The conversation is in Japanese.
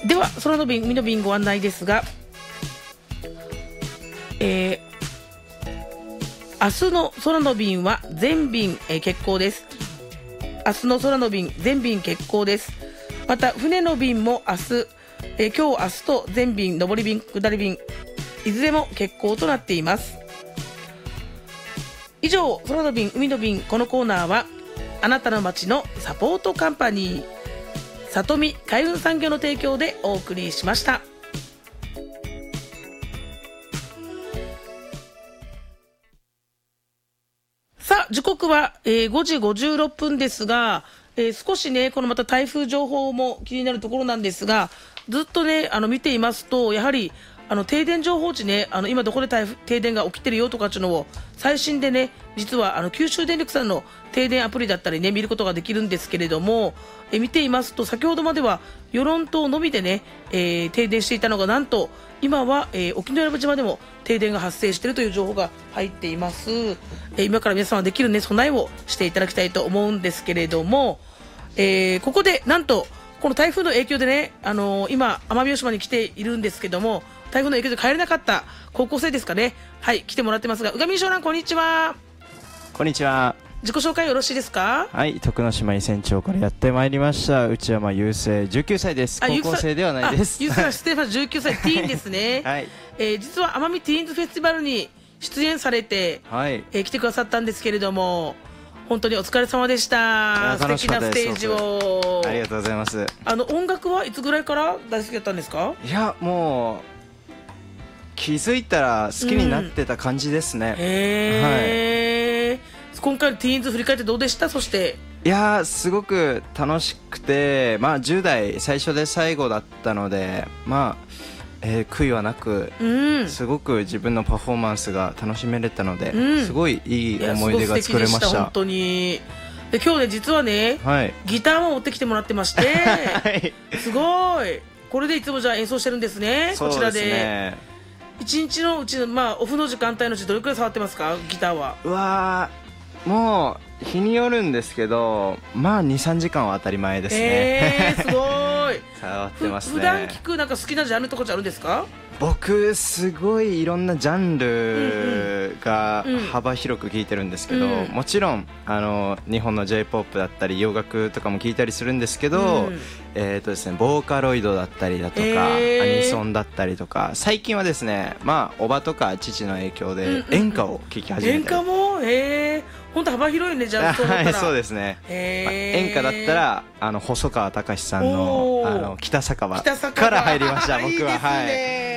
では空の便海の便ご案内ですが、明日の空の便は全便、欠航です。明日の空の便全便欠航です。また船の便も明日、今日明日と全便上り便下り便いずれも欠航となっています。以上、空の便海の便、このコーナーはあなたの街のサポートカンパニー里見海運産業の提供でお送りしました。さあ時刻は、5時56分ですが、少しねこのまた台風情報も気になるところなんですが、ずっとね見ていますとやはり停電情報値ね、今どこで停電が起きてるよとかっていうのを最新でね、実は九州電力さんの停電アプリだったりね見ることができるんですけれども、見ていますと先ほどまでは与論島のみでね、停電していたのがなんと今は、沖永良部島でも停電が発生しているという情報が入っています。今から皆さんはできるね備えをしていただきたいと思うんですけれども、ここでなんとこの台風の影響でね、今奄美大島に来ているんですけども、台風の影響で帰れなかった高校生ですかね、はい来てもらってますが、宇上翔蘭こんにちは。 こんにちは。 自己紹介よろしいですか？ はい、徳之島伊船町からやってまいりました内山雄生19歳です。高校生ではないです。 ゆうさん失礼しました19歳ティーンですね、 はい、 実は奄美ティーンズフェスティバルに出演されて、 はい、 来てくださったんですけれども、本当にお疲れ様でした。素敵なステージをありがとうございます。 音楽はいつぐらいから大好きだったんですか？ いやもう気づいたら好きになってた感じですね、 はい、今回のティーンズ振り返ってどうでした？そしていやすごく楽しくて、10代最初で最後だったので、悔いはなく、すごく自分のパフォーマンスが楽しめれたので、すごいいい思い出が作れました。 本当に。で今日ね実はね、はい、ギターも持ってきてもらってまして、はい、すごい。これでいつもじゃあ演奏してるんですね。こちらで一日のうちの、オフの時間帯のうちどれくらい触ってますか？ギターは。 うわもう日によるんですけど、2、3時間は当たり前ですね。 すごい触ってますね。 普段聴くなんか好きなジャンルとかあるんですか？ 僕すごいいろんなジャンルが幅広く聴いてるんですけど、もちろん日本の J-POP だったり洋楽とかも聴いたりするんですけど、ですね、ボーカロイドだったりだとか、アニソンだったりとか、最近はですね、おばとか父の影響で演歌を聴き始めたり。 演歌も本当幅広いね、じゃあそう思ったら。 そうですね、演歌だったら細川たかしさんの北酒場から入りました。僕は。はい。